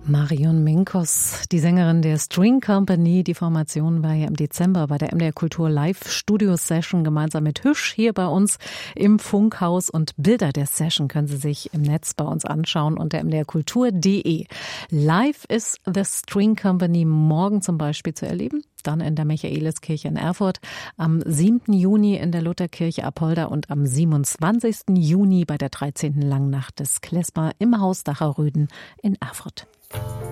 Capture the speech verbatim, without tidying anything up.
Marion Minkos, die Sängerin der String Company. Die Formation war ja im Dezember bei der M D R Kultur Live Studio Session gemeinsam mit Hüsch hier bei uns im Funkhaus. Und Bilder der Session können Sie sich im Netz bei uns anschauen unter m d r kultur punkt d e. Live ist The String Company morgen zum Beispiel zu erleben. Dann in der Michaeliskirche in Erfurt, am siebten Juni in der Lutherkirche Apolda und am siebenundzwanzigsten Juni bei der dreizehnten Langnacht des Klezmer im Haus Dacher-Rüden in Erfurt.